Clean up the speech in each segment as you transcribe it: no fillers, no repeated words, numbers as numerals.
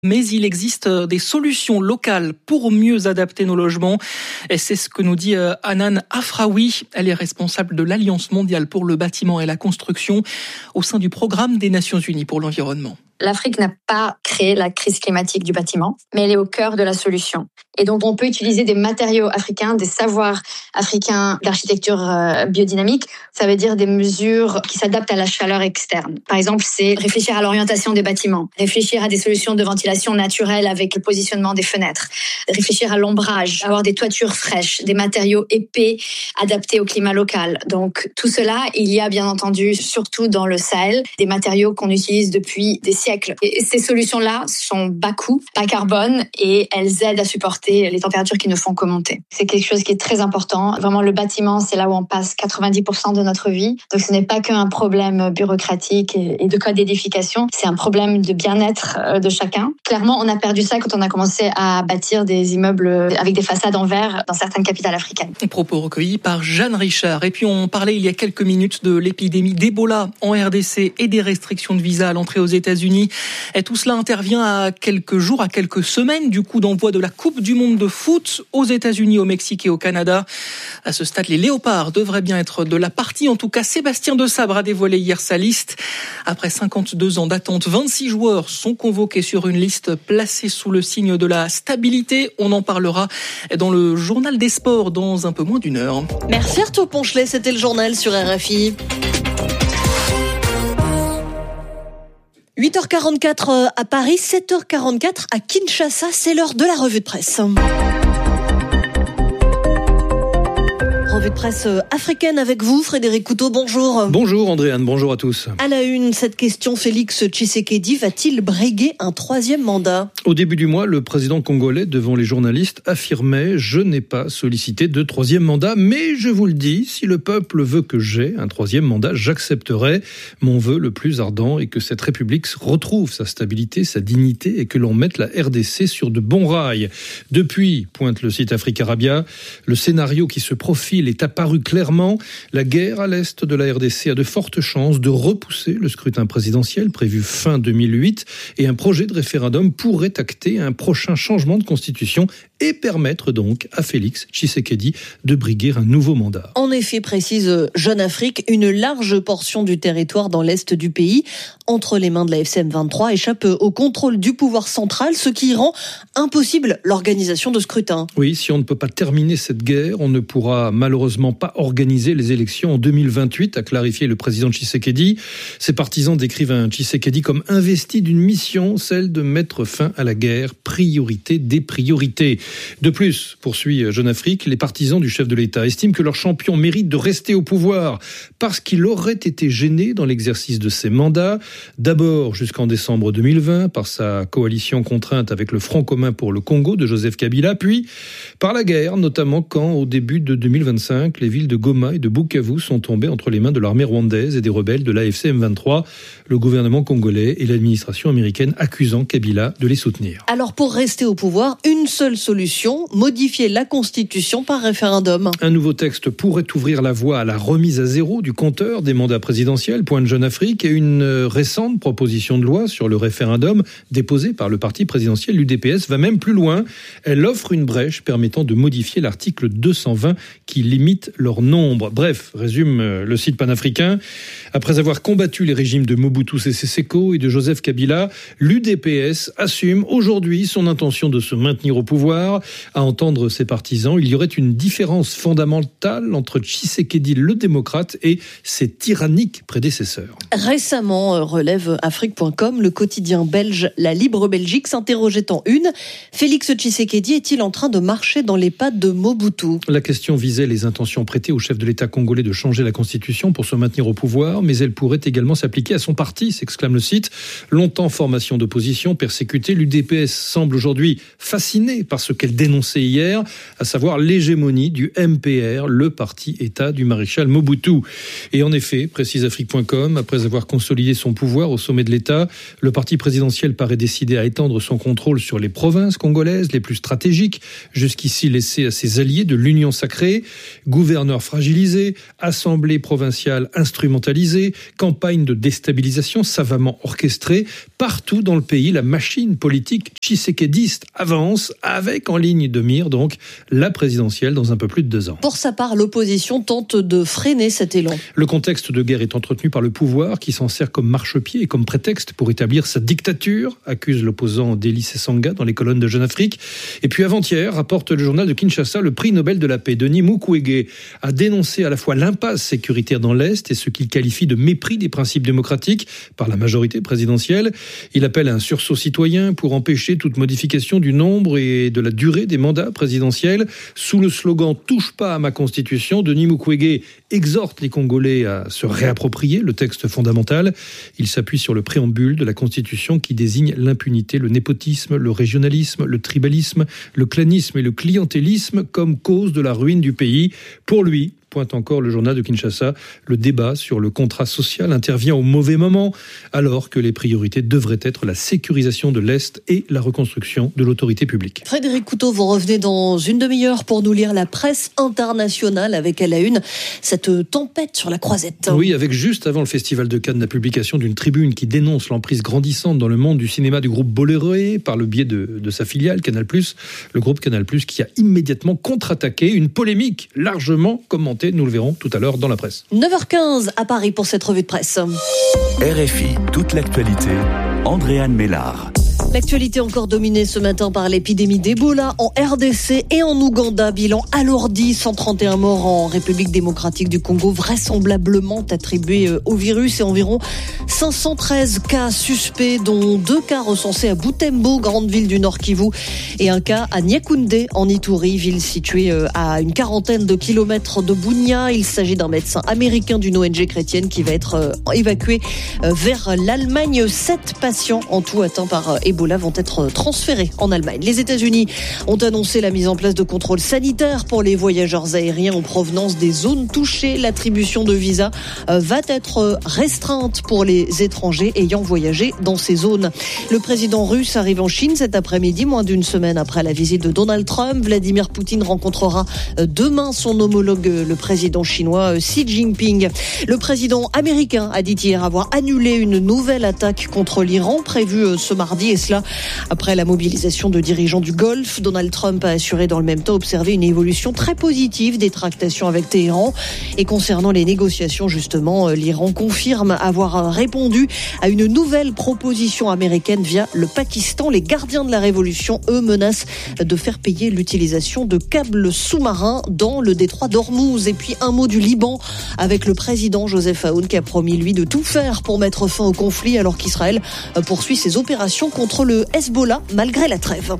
Mais il existe des solutions locales pour mieux adapter nos logements. Et c'est ce que nous dit Hanan Afraoui. Elle est responsable de l'Alliance mondiale pour le bâtiment et la construction au sein du programme des Nations Unies pour l'environnement. L'Afrique n'a pas créé la crise climatique du bâtiment, mais elle est au cœur de la solution. Et donc, on peut utiliser des matériaux africains, des savoirs africains d'architecture biodynamique. Ça veut dire des mesures qui s'adaptent à la chaleur externe. Par exemple, c'est réfléchir à l'orientation des bâtiments, réfléchir à des solutions de ventilation naturelle avec le positionnement des fenêtres, réfléchir à l'ombrage, avoir des toitures fraîches, des matériaux épais adaptés au climat local. Donc, tout cela, il y a bien entendu, surtout dans le Sahel, des matériaux qu'on utilise depuis des siècles. Et ces solutions-là sont bas coût, bas carbone et elles aident à supporter les températures qui ne font que monter. C'est quelque chose qui est très important. Vraiment, le bâtiment, c'est là où on passe 90% de notre vie. Donc, ce n'est pas qu'un problème bureaucratique et de code d'édification. C'est un problème de bien-être de chacun. Clairement, on a perdu ça quand on a commencé à bâtir des immeubles avec des façades en verre dans certaines capitales africaines. Propos recueillis par Jeanne Richard. Et puis, on parlait il y a quelques minutes de l'épidémie d'Ebola en RDC et des restrictions de visa à l'entrée aux États-Unis. Et tout cela intervient à quelques jours, à quelques semaines du coup d'envoi de la Coupe du Monde de foot aux États-Unis, au Mexique et au Canada. À ce stade, les Léopards devraient bien être de la partie. En tout cas, Sébastien Desabre a dévoilé hier sa liste. Après 52 ans d'attente, 26 joueurs sont convoqués sur une liste placée sous le signe de la stabilité. On en parlera dans le journal des sports dans un peu moins d'une heure. Merci Arthur Ponchelet, c'était le journal sur RFI. 8h44 à Paris, 7h44 à Kinshasa, c'est l'heure de la revue de presse. Revue de presse africaine avec vous, Frédéric Couteau, bonjour. Bonjour Andréane, bonjour à tous. À la une, cette question, Félix Tshisekedi va-t-il briguer un troisième mandat ? Au début du mois, le président congolais, devant les journalistes, affirmait « Je n'ai pas sollicité de troisième mandat, mais je vous le dis, si le peuple veut que j'aie un troisième mandat, j'accepterai. Mon vœu le plus ardent est que cette République retrouve sa stabilité, sa dignité et que l'on mette la RDC sur de bons rails. » Depuis, pointe le site Africarabia, le scénario qui se profile est apparu clairement. La guerre à l'est de la RDC a de fortes chances de repousser le scrutin présidentiel prévu fin 2008 et un projet de référendum pourrait acter un prochain changement de constitution et permettre donc à Félix Tshisekedi de briguer un nouveau mandat. En effet, précise Jeune Afrique, une large portion du territoire dans l'est du pays, entre les mains de la FCM 23, échappe au contrôle du pouvoir central, ce qui rend impossible l'organisation de scrutin. Oui, si on ne peut pas terminer cette guerre, on ne pourra malheureusement pas organiser les élections en 2028, a clarifié le président Tshisekedi. Ses partisans décrivent un Tshisekedi comme investi d'une mission, celle de mettre fin à la guerre, priorité des priorités. De plus, poursuit Jeune Afrique, les partisans du chef de l'État estiment que leur champion mérite de rester au pouvoir parce qu'il aurait été gêné dans l'exercice de ses mandats. D'abord jusqu'en décembre 2020 par sa coalition contrainte avec le Front commun pour le Congo de Joseph Kabila, puis par la guerre, notamment quand, au début de 2025, les villes de Goma et de Bukavu sont tombées entre les mains de l'armée rwandaise et des rebelles de l'AFC M23, le gouvernement congolais et l'administration américaine accusant Kabila de les soutenir. Alors pour rester au pouvoir, une seule solution, modifier la Constitution par référendum. Un nouveau texte pourrait ouvrir la voie à la remise à zéro du compteur des mandats présidentiels, pointe Jeune Afrique, et une récente proposition de loi sur le référendum déposée par le parti présidentiel, l'UDPS, va même plus loin. Elle offre une brèche permettant de modifier l'article 220 qui limite leur nombre. Bref, résume le site panafricain, après avoir combattu les régimes de Mobutu Sese Seko et de Joseph Kabila, l'UDPS assume aujourd'hui son intention de se maintenir au pouvoir. À entendre ses partisans, il y aurait une différence fondamentale entre Tshisekedi, le démocrate, et ses tyranniques prédécesseurs. Récemment, relève Afrique.com, le quotidien belge La Libre Belgique s'interrogeait en une. Félix Tshisekedi est-il en train de marcher dans les pas de Mobutu ? La question visait les intentions prêtées au chef de l'État congolais de changer la Constitution pour se maintenir au pouvoir, mais elle pourrait également s'appliquer à son parti, s'exclame le site. Longtemps formation d'opposition, persécutée, l'UDPS semble aujourd'hui fasciné par ce ce qu'elle dénonçait hier, à savoir l'hégémonie du MPR, le parti-État du maréchal Mobutu. Et en effet, précise Afrique.com, après avoir consolidé son pouvoir au sommet de l'État, le parti présidentiel paraît décidé à étendre son contrôle sur les provinces congolaises les plus stratégiques, jusqu'ici laissées à ses alliés de l'Union sacrée. Gouverneurs fragilisés, assemblée provinciale instrumentalisée, campagne de déstabilisation savamment orchestrée. Partout dans le pays, la machine politique tshisekédiste avance avec en ligne de mire donc la présidentielle dans un peu plus de 2 ans. Pour sa part, l'opposition tente de freiner cet élan. Le contexte de guerre est entretenu par le pouvoir qui s'en sert comme marchepied et comme prétexte pour établir sa dictature, accuse l'opposant Deli Sesanga dans les colonnes de Jeune Afrique. Et puis avant-hier, rapporte le journal de Kinshasa, le prix Nobel de la paix, Denis Mukwege, a dénoncé à la fois l'impasse sécuritaire dans l'Est et ce qu'il qualifie de mépris des principes démocratiques par la majorité présidentielle. Il appelle à un sursaut citoyen pour empêcher toute modification du nombre et de la durée des mandats présidentiels. Sous le slogan « Touche pas à ma constitution », Denis Mukwege exhorte les Congolais à se réapproprier le texte fondamental. Il s'appuie sur le préambule de la Constitution qui désigne l'impunité, le népotisme, le régionalisme, le tribalisme, le clanisme et le clientélisme comme cause de la ruine du pays. Pour lui, pointe encore le journal de Kinshasa, le débat sur le contrat social intervient au mauvais moment, alors que les priorités devraient être la sécurisation de l'Est et la reconstruction de l'autorité publique. Frédéric Couteau, vous revenez dans une demi-heure pour nous lire la presse internationale avec à la une cette tempête sur la Croisette. Oui, avec juste avant le Festival de Cannes la publication d'une tribune qui dénonce l'emprise grandissante dans le monde du cinéma du groupe Bolloré par le biais de sa filiale Canal+, le groupe Canal+, qui a immédiatement contre-attaqué une polémique largement commentée. Nous le verrons tout à l'heure dans la presse. 9h15 à Paris pour cette revue de presse. RFI, toute l'actualité, Andréane Mélard. L'actualité encore dominée ce matin par l'épidémie d'Ebola en RDC et en Ouganda. Bilan alourdi, 131 morts en République démocratique du Congo, vraisemblablement attribués au virus, et environ 513 cas suspects, dont 2 cas recensés à Butembo, grande ville du Nord Kivu, et un cas à Niakoundé en Ituri, ville située à une quarantaine de kilomètres de Bunia. Il s'agit d'un médecin américain d'une ONG chrétienne qui va être évacué vers l'Allemagne. 7 patients en tout atteints par Ebola vont être transférés en Allemagne. Les États-Unis ont annoncé la mise en place de contrôles sanitaires pour les voyageurs aériens en provenance des zones touchées. L'attribution de visas va être restreinte pour les étrangers ayant voyagé dans ces zones. Le président russe arrive en Chine cet après-midi, moins d'une semaine après la visite de Donald Trump. Vladimir Poutine rencontrera demain son homologue, le président chinois Xi Jinping. Le président américain a dit hier avoir annulé une nouvelle attaque contre l'Iran prévue ce mardi, et cela après la mobilisation de dirigeants du Golfe. Donald Trump a assuré dans le même temps observer une évolution très positive des tractations avec Téhéran. Et concernant les négociations, justement, l'Iran confirme avoir répondu à une nouvelle proposition américaine via le Pakistan. Les gardiens de la révolution, eux, menacent de faire payer l'utilisation de câbles sous-marins dans le détroit d'Ormuz. Et puis un mot du Liban avec le président Joseph Aoun qui a promis, lui, de tout faire pour mettre fin au conflit alors qu'Israël poursuit ses opérations contre le Hezbollah malgré la trêve.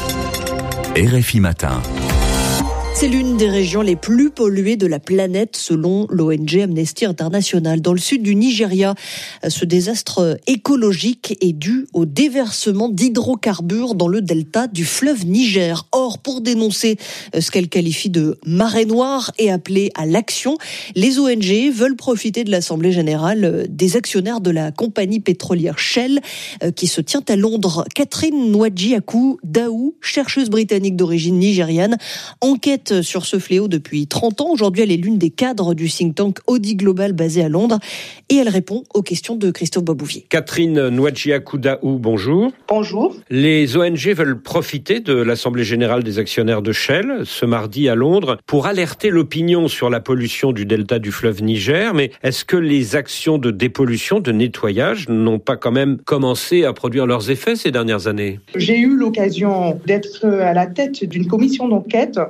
RFI Matin. C'est l'une des régions les plus polluées de la planète selon l'ONG Amnesty International. Dans le sud du Nigeria, ce désastre écologique est dû au déversement d'hydrocarbures dans le delta du fleuve Niger. Or, pour dénoncer ce qu'elle qualifie de marée noire et appeler à l'action, les ONG veulent profiter de l'Assemblée générale des actionnaires de la compagnie pétrolière Shell qui se tient à Londres. Catherine Nwadjiakou Daou, chercheuse britannique d'origine nigériane, enquête sur ce fléau depuis 30 ans. Aujourd'hui, elle est l'une des cadres du think tank Audi Global basé à Londres et elle répond aux questions de Christophe Babouvier. Catherine Nwadjiakou Daou, bonjour. Bonjour. Les ONG veulent profiter de l'Assemblée générale des actionnaires de Shell ce mardi à Londres pour alerter l'opinion sur la pollution du delta du fleuve Niger. Mais est-ce que les actions de dépollution, de nettoyage n'ont pas quand même commencé à produire leurs effets ces dernières années ? J'ai eu l'occasion d'être à la tête d'une commission d'enquête qui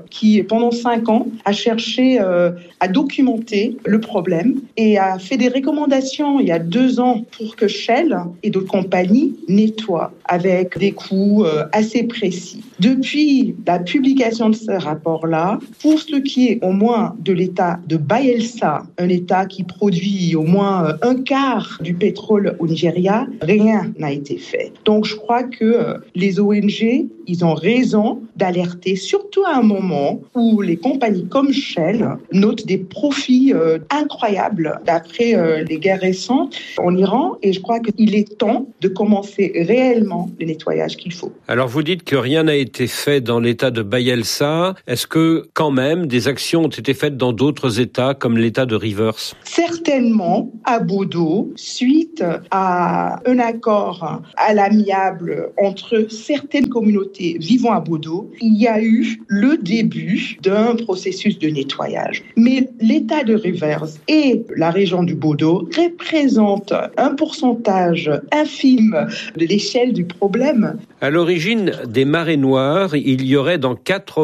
pendant 5 ans, a cherché à documenter le problème et a fait des recommandations il y a 2 ans pour que Shell et d'autres compagnies nettoient avec des coûts assez précis. Depuis la publication de ce rapport-là, pour ce qui est au moins de l'État de Bayelsa, un État qui produit au moins un quart du pétrole au Nigeria, rien n'a été fait. Donc je crois que les ONG, ils ont raison d'alerter, surtout à un moment où les compagnies comme Shell notent des profits incroyables d'après les guerres récentes en Iran. Et je crois qu'il est temps de commencer réellement le nettoyage qu'il faut. Alors vous dites que rien n'a été fait dans l'État de Bayelsa. Est-ce que quand même des actions ont été faites dans d'autres États comme l'État de Rivers? Certainement à Bodo, suite à un accord à l'amiable entre certaines communautés vivant à Bodo, il y a eu le début d'un processus de nettoyage. Mais l'État de Rivers et la région du Bodo représentent un pourcentage infime de l'échelle du problème. À l'origine des marées noires, il y aurait dans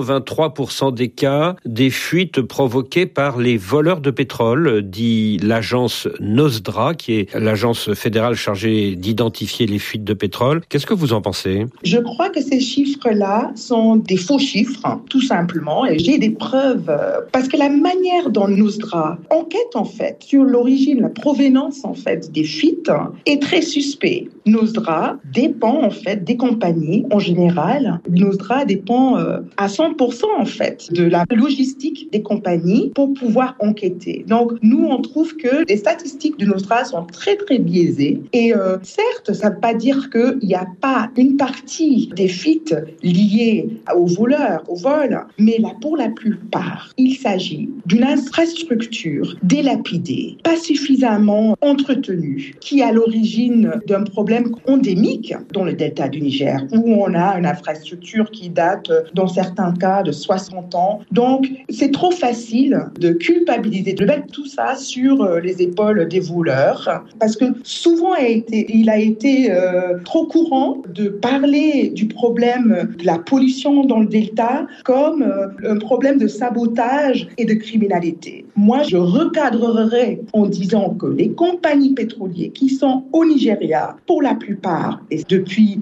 83% des cas des fuites provoquées par les voleurs de pétrole, dit l'agence NOSDRA, qui est l'agence fédérale chargée d'identifier les fuites de pétrole. Qu'est-ce que vous en pensez? Je crois que ces chiffres-là sont des faux chiffres, tout simplement, et j'ai des preuves. Parce que la manière dont NOSDRA enquête, en fait, sur l'origine, la provenance, en fait, des fuites est très suspect. NOSDRA dépend, en fait, des compagnies en général. NOSDRA dépend à 100%, en fait, de la logistique des compagnies pour pouvoir enquêter. Donc, nous, on trouve que les statistiques de NOSDRA sont très, très biaisées. Et certes, ça ne veut pas dire qu'il n'y a pas une partie des fuites liées aux voleurs, au vol, mais là, pour la plupart, il s'agit d'une infrastructure délapidée, pas suffisamment entretenue, qui est à l'origine d'un problème endémique dans le delta du Niger, où on a une infrastructure qui date, dans certains cas, de 60 ans. Donc, c'est trop facile de culpabiliser, de mettre tout ça sur les épaules des voleurs, parce que souvent, il a été trop courant de parler du problème de la pollution dans le delta comme un problème de sabotage et de criminalité. Moi, je recadrerais en disant que les compagnies pétrolières qui sont au Nigeria, pour la plupart, et depuis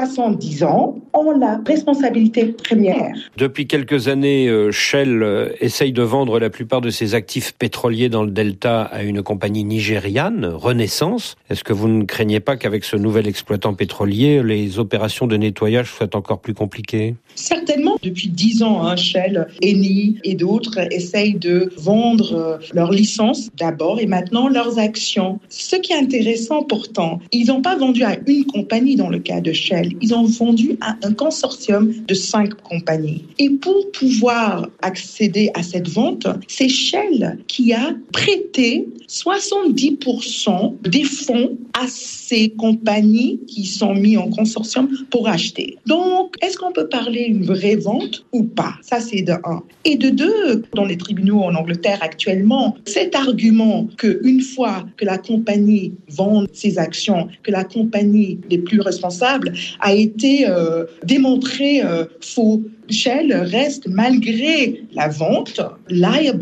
70 ans, ont la responsabilité première. Depuis quelques années, Shell essaye de vendre la plupart de ses actifs pétroliers dans le delta à une compagnie nigériane, Renaissance. Est-ce que vous ne craignez pas qu'avec ce nouvel exploitant pétrolier, les opérations de nettoyage soient encore plus compliquées? Certainement. Depuis 10 ans, Shell, Eni et d'autres essayent de vendre leurs licences d'abord et maintenant leurs actions. Ce qui est intéressant pourtant, ils n'ont pas vendu à une compagnie dans le cas de Shell, ils ont vendu à un consortium de 5 compagnies. Et pour pouvoir accéder à cette vente, c'est Shell qui a prêté 70% des fonds à ces compagnies qui sont mises en consortium pour acheter. Donc, est-ce qu'on peut parler d'une vraie vente ou pas? Ça, c'est de 1. Et de 2, dans les tribunaux en Angleterre actuellement, cet argument qu'une fois que la compagnie vend ses actions, que la compagnie n'est plus responsable, a été démontré faux. Shell reste, malgré la vente, liable,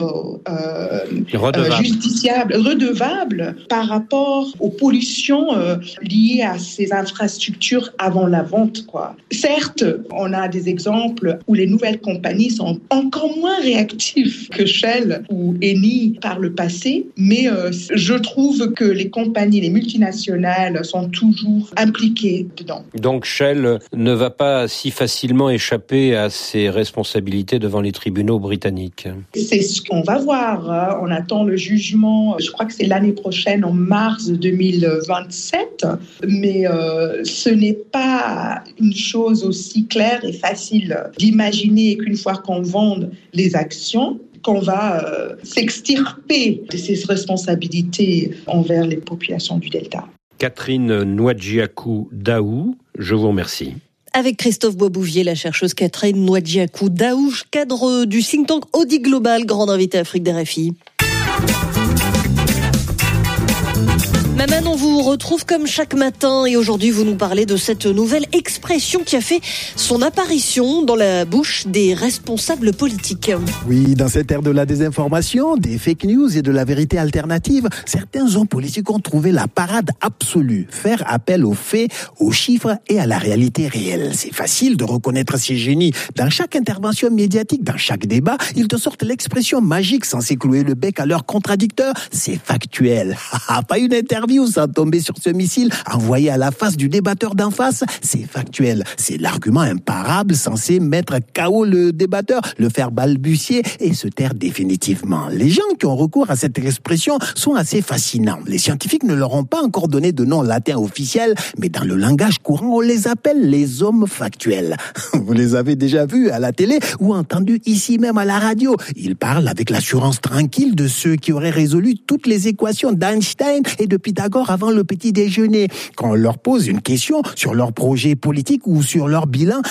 justiciable, redevable par rapport aux pollutions liées à ces infrastructures avant la vente, quoi. Certes, on a des exemples où les nouvelles compagnies sont encore moins réactives que Shell ou Eni par le passé, mais je trouve que les compagnies, les multinationales sont toujours impliquées dedans. Donc Shell ne va pas si facilement échapper à ses responsabilités devant les tribunaux britanniques. C'est ce qu'on va voir. On attend le jugement, je crois que c'est l'année prochaine, en mars 2027. Mais ce n'est pas une chose aussi claire et facile d'imaginer qu'une fois qu'on vende les actions, qu'on va s'extirper de ses responsabilités envers les populations du Delta. Catherine Nwadjiakou-Daou, je vous remercie. Avec Christophe Boisbouvier, la chercheuse Catherine Nwadjiakou-Daou, cadre du think tank Audi Global, grande invitée Afrique d'RFI. Manon, on vous retrouve comme chaque matin et aujourd'hui vous nous parlez de cette nouvelle expression qui a fait son apparition dans la bouche des responsables politiques. Oui, dans cette ère de la désinformation, des fake news et de la vérité alternative, certains hommes politiques ont trouvé la parade absolue. Faire appel aux faits, aux chiffres et à la réalité réelle. C'est facile de reconnaître ces génies. Dans chaque intervention médiatique, dans chaque débat, ils te sortent l'expression magique censée clouer le bec à leurs contradicteurs. C'est factuel. Pas une interview sans tomber sur ce missile envoyé à la face du débatteur d'en face. C'est factuel. C'est l'argument imparable censé mettre KO le débatteur, le faire balbutier et se taire définitivement. Les gens qui ont recours à cette expression sont assez fascinants. Les scientifiques ne leur ont pas encore donné de nom latin officiel, mais dans le langage courant, on les appelle les hommes factuels. Vous les avez déjà vus à la télé ou entendus ici même à la radio. Ils parlent avec l'assurance tranquille de ceux qui auraient résolu toutes les équations d'Einstein et de Pythagore avant le petit déjeuner. Quand on leur pose une question sur leur projet politique ou sur leur bilan,